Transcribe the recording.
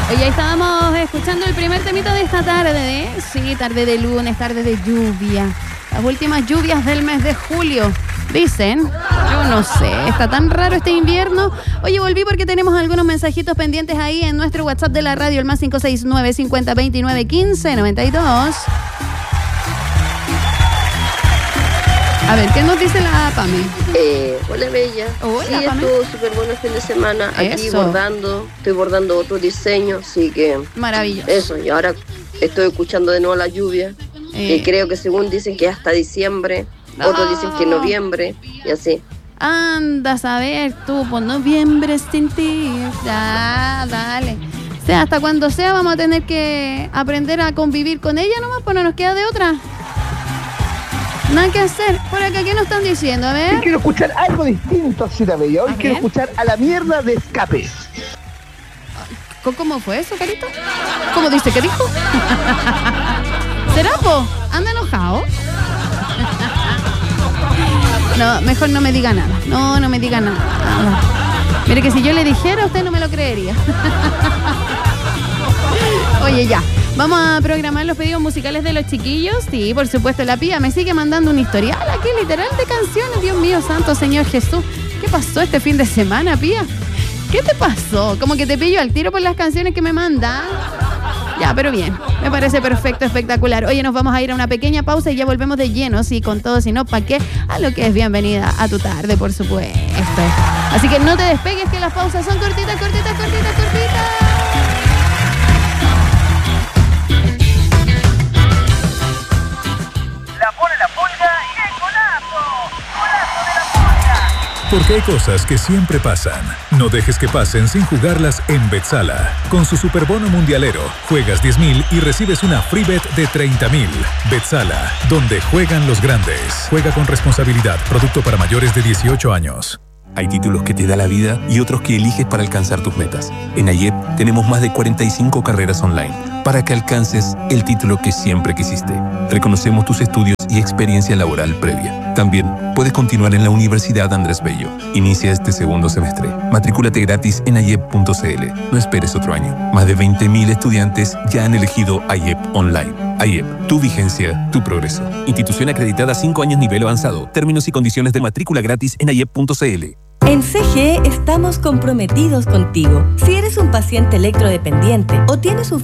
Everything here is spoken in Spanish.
Oye, estábamos escuchando el primer temita de esta tarde, ¿eh? Sí, tarde de lunes, tarde de lluvia. Las últimas lluvias del mes de julio, dicen. Yo no sé, está tan raro este invierno. Oye, volví porque tenemos algunos mensajitos pendientes ahí en nuestro WhatsApp de la radio, el más 569 50 29 15 92. A ver, ¿qué nos dice la Pame? Hola, Bella. Hola, sí, Pame. estuvo súper bueno el fin de semana. Aquí Eso. bordando, estoy bordando otro diseño, así que... Maravilloso. Eso, y ahora estoy escuchando de nuevo la lluvia. Y creo que según dicen que hasta diciembre, otros dicen que noviembre, y así. Anda a saber tú, por noviembre sin ti. Ya, dale. O sea, hasta cuando sea vamos a tener que aprender a convivir con ella nomás, pues no nos queda de otra. Nada que hacer. Por acá, ¿qué nos están diciendo? A ver. Hoy quiero escuchar algo distinto, Cita Bella. Hoy A quiero ver. escuchar a la mierda de Escape. ¿Cómo fue eso, Carito? ¿Cómo dice? ¿Qué dijo? ¿Será, po? ¿Anda enojado? No, mejor no me diga nada. No me diga nada. Mire que si yo le dijera, usted no me lo creería. Oye, ya. ¿Vamos a programar los pedidos musicales de los chiquillos? Sí, por supuesto. La Pía me sigue mandando un historial aquí, literal, de canciones. Dios mío, santo Señor Jesús. ¿Qué pasó este fin de semana, Pía? ¿Qué te pasó? Como que te pillo al tiro por las canciones que me mandan. Ya, pero bien. Me parece perfecto, espectacular. Oye, nos vamos a ir a una pequeña pausa y ya volvemos de lleno, sí, con todo, si no, ¿para qué? A lo que es bienvenida a tu tarde, por supuesto. Así que no te despegues, que las pausas son cortitas. La pone la pulga y el golazo. Golazo de la pulga. Porque hay cosas que siempre pasan. No dejes que pasen sin jugarlas en Betsala. Con su superbono mundialero, juegas 10.000 y recibes una free bet de 30.000. Betsala, donde juegan los grandes. Juega con responsabilidad. Producto para mayores de 18 años. Hay títulos que te da la vida y otros que eliges para alcanzar tus metas. En AYEP tenemos más de 45 carreras online para que alcances el título que siempre quisiste. Reconocemos tus estudios y experiencia laboral previa. También puedes continuar en la Universidad Andrés Bello. Inicia este segundo semestre. Matrículate gratis en ayep.cl. No esperes otro año. Más de 20.000 estudiantes ya han elegido AYEP Online. AYEP, tu vigencia, tu progreso. Institución acreditada 5 años nivel avanzado. Términos y condiciones de matrícula gratis en ayep.cl. En CGE estamos comprometidos contigo. Si eres un paciente electrodependiente o tienes un